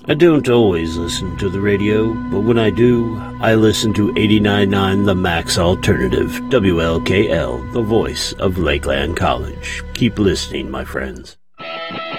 I don't always listen to the radio, but when I do, I listen to 89.9 The Max Alternative, WLKL, the voice of Lakeland College. Keep listening, my friends.